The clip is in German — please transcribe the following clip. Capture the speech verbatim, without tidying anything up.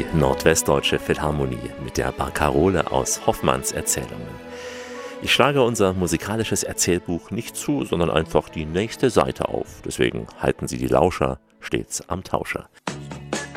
Nordwestdeutsche Philharmonie mit der Barkarole aus Hoffmanns Erzählungen. Ich schlage unser musikalisches Erzählbuch nicht zu, sondern einfach die nächste Seite auf. Deswegen halten Sie die Lauscher stets am Tauscher.